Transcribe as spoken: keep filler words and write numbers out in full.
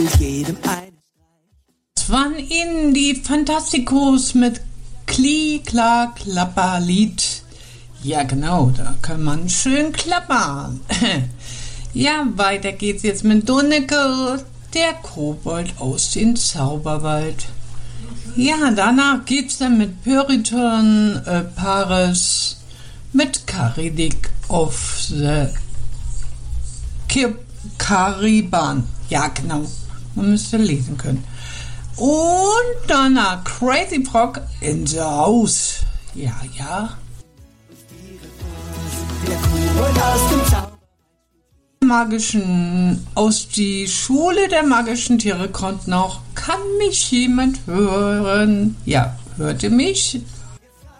jedem ein. Das waren Ihnen die Fantasticos mit Kli, Kla, Klapperlied. Ja genau, da kann man schön klappern. Ja, weiter geht's jetzt mit Donneke, der Kobold aus dem Zauberwald. Ja, danach geht's dann mit Puritan äh, Paris mit Karidik of the Kariban. Ja, genau. Man müsste lesen können. Und danach Crazy Frog in the House. Ja, ja. Magischen aus die Schule der magischen Tiere kommt noch. Kann mich jemand hören? Ja, hörte mich.